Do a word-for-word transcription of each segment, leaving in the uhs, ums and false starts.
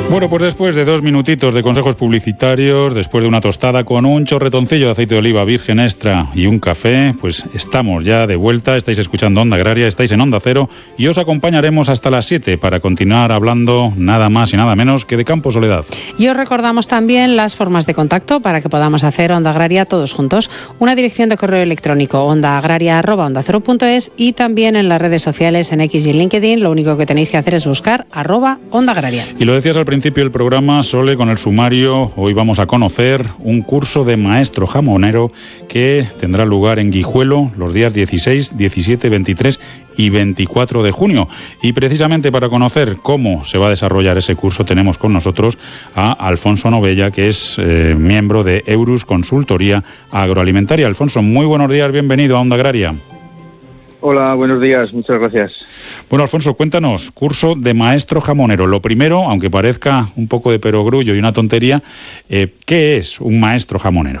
Bueno, pues después de dos minutitos de consejos publicitarios, después de una tostada con un chorretoncillo de aceite de oliva virgen extra y un café, pues estamos ya de vuelta. Estáis escuchando Onda Agraria, estáis en Onda Cero y os acompañaremos hasta las siete para continuar hablando nada más y nada menos que de Campo Soledad. Y os recordamos también las formas de contacto para que podamos hacer Onda Agraria todos juntos. Una dirección de correo electrónico ondaagraria arroba onda cero punto es y también en las redes sociales en X y en LinkedIn. Lo único que tenéis que hacer es buscar arroba Onda Agraria. Y lo decías al principio del programa, Sole, con el sumario, hoy vamos a conocer un curso de maestro jamonero que tendrá lugar en Guijuelo los días dieciséis, diecisiete, veintitrés y veinticuatro de junio. Y precisamente para conocer cómo se va a desarrollar ese curso tenemos con nosotros a Alfonso Novella, que es eh, miembro de Eurus Consultoría Agroalimentaria. Alfonso, muy buenos días, bienvenido a Onda Agraria. Hola, buenos días, muchas gracias. Bueno, Alfonso, cuéntanos, curso de maestro jamonero. Lo primero, aunque parezca un poco de perogrullo y una tontería, eh, ¿qué es un maestro jamonero?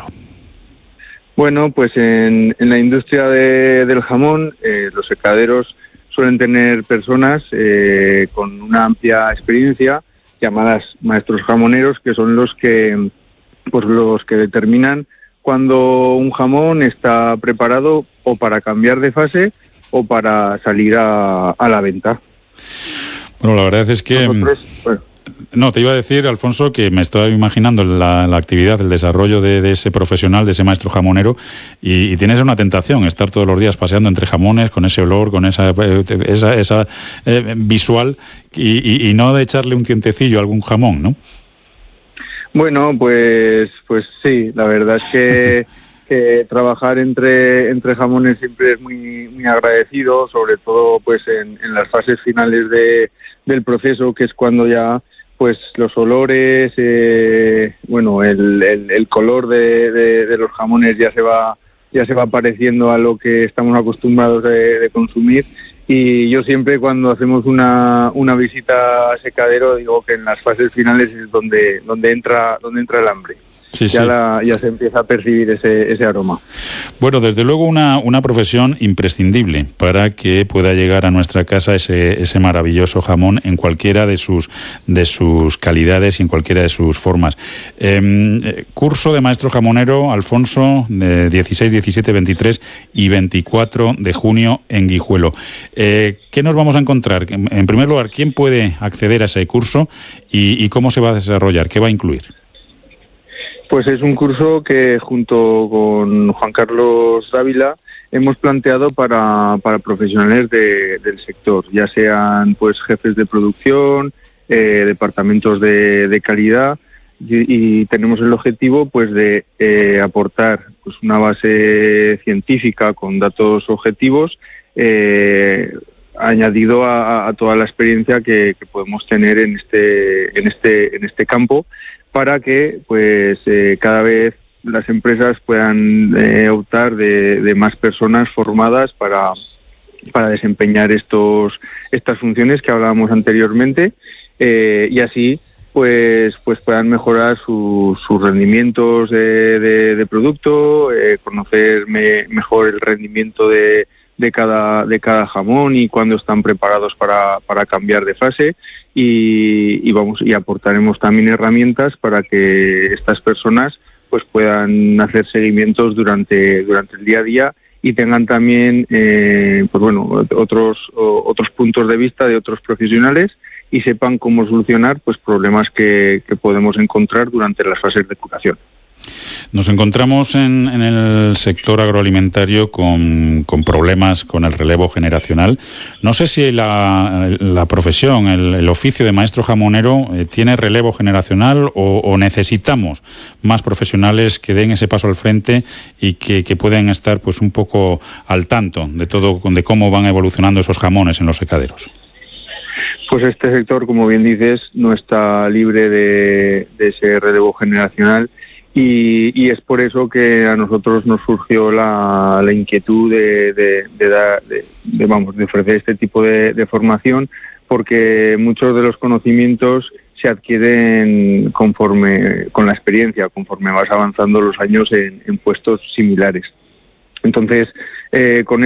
Bueno, pues en, en la industria de, del jamón, eh, los secaderos suelen tener personas eh, con una amplia experiencia, llamadas maestros jamoneros, que son los que, pues los que determinan cuando un jamón está preparado o para cambiar de fase o para salir a, a la venta. Bueno, la verdad es que... Nosotros, bueno. No, te iba a decir, Alfonso, que me estaba imaginando la, la actividad, el desarrollo de, de ese profesional, de ese maestro jamonero, y, y tienes una tentación, estar todos los días paseando entre jamones, con ese olor, con esa, esa, esa eh, visual, y, y, y no de echarle un tientecillo a algún jamón, ¿no? Bueno, pues pues sí, la verdad es que... que trabajar entre entre jamones siempre es muy muy agradecido, sobre todo pues en, en las fases finales de del proceso, que es cuando ya pues los olores, eh, bueno, el, el, el color de, de, de los jamones ya se va ya se va pareciendo a lo que estamos acostumbrados de, de consumir. Y yo siempre cuando hacemos una una visita a secadero digo que en las fases finales es donde donde entra donde entra el hambre. Sí, ya, sí. La, ya se empieza a percibir ese, ese aroma. Bueno, desde luego una, una profesión imprescindible para que pueda llegar a nuestra casa ese, ese maravilloso jamón en cualquiera de sus, de sus calidades y en cualquiera de sus formas. Eh, curso de maestro jamonero, Alfonso, de dieciséis, diecisiete, veintitrés y veinticuatro de junio en Guijuelo. Eh, ¿Qué nos vamos a encontrar? En primer lugar, ¿quién puede acceder a ese curso y, y cómo se va a desarrollar? ¿Qué va a incluir? Pues es un curso que junto con Juan Carlos Dávila hemos planteado para, para profesionales de, del sector, ya sean pues jefes de producción, eh, departamentos de, de calidad, y, y tenemos el objetivo pues de eh, aportar pues una base científica con datos objetivos, eh, añadido a, a toda la experiencia que, que podemos tener en este en este en este campo, para que pues eh, cada vez las empresas puedan eh, optar de, de más personas formadas para para desempeñar estos estas funciones que hablábamos anteriormente, eh, y así pues pues puedan mejorar su, sus rendimientos de, de, de producto, eh, conocer me, mejor el rendimiento de de cada de cada jamón y cuándo están preparados para, para cambiar de fase, y, y vamos y aportaremos también herramientas para que estas personas pues puedan hacer seguimientos durante durante el día a día y tengan también eh, pues bueno otros o, otros puntos de vista de otros profesionales y sepan cómo solucionar pues problemas que, que podemos encontrar durante las fases de curación. Nos encontramos en, en el sector agroalimentario con, con problemas con el relevo generacional. No sé si la, la profesión, el, el oficio de maestro jamonero eh, tiene relevo generacional o, o necesitamos más profesionales que den ese paso al frente y que, que puedan estar pues un poco al tanto de todo, de cómo van evolucionando esos jamones en los secaderos. Pues este sector, como bien dices, no está libre de, de ese relevo generacional. Y, y es por eso que a nosotros nos surgió la, la inquietud de, de, de, dar, de, de, vamos, de ofrecer este tipo de, de formación, porque muchos de los conocimientos se adquieren conforme con la experiencia, conforme vas avanzando los años en, en puestos similares. Entonces, eh, con